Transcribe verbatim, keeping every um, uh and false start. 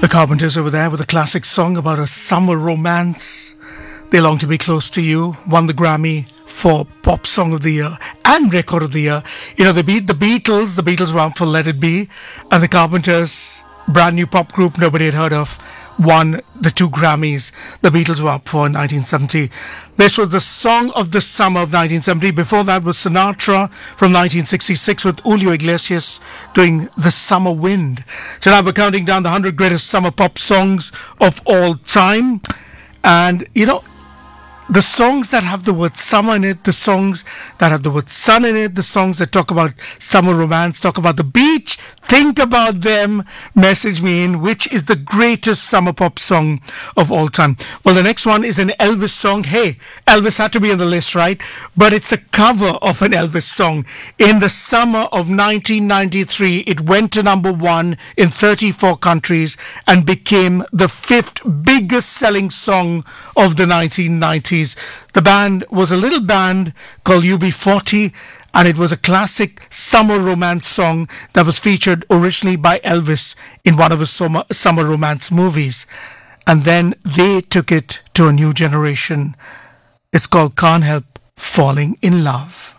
The Carpenters over there with a classic song about a summer romance. They Long to Be Close to You won the Grammy for Pop Song of the Year and Record of the Year. You know, they beat the Beatles. The Beatles were up for Let It Be. And the Carpenters, brand new pop group nobody had heard of, won the two Grammys the Beatles were up for in nineteen seventy. This was the song of the summer of nineteen seventy. Before that was Sinatra from nineteen sixty-six with Julio Iglesias doing The Summer Wind. Tonight we're counting down the one hundred greatest summer pop songs of all time. And, you know, the songs that have the word summer in it, the songs that have the word sun in it, the songs that talk about summer romance, talk about the beach, think about them, message me in, which is the greatest summer pop song of all time. Well, the next one is an Elvis song. Hey, Elvis had to be on the list, right? But it's a cover of an Elvis song. In the summer of nineteen ninety-three, it went to number one in thirty-four countries and became the fifth biggest selling song of the nineteen nineties. The band was a little band called U B forty, and it was a classic summer romance song that was featured originally by Elvis in one of his summer, summer romance movies. And then they took it to a new generation. It's called Can't Help Falling in Love.